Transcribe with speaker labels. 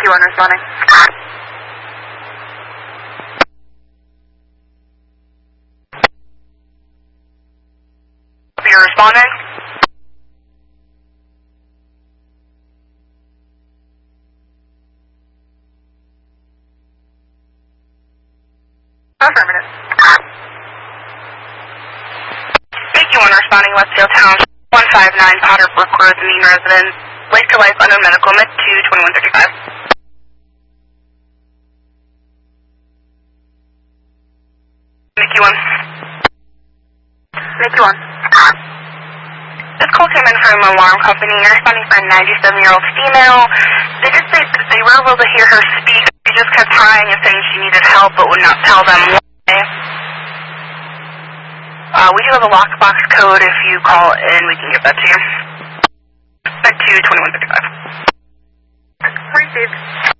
Speaker 1: Q1 responding. You're responding? Affirmative. Q1 responding, Westdale Town, 159 Potter Brook Road, the mean residence, late to life, unknown medical, mid to 2135. Q1. Q1. This call came in from an alarm company. You're responding for a 97-year-old female. They did say that they were able to hear her speak. She just kept crying and saying she needed help but would not tell them why. We do have a lockbox code. If you call in, we can give that to you. Back to 2135. Received.